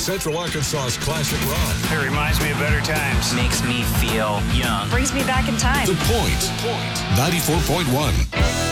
Central Arkansas's classic rock. It reminds me of better times. Makes me feel young. Brings me back in time. The Point. 94.1.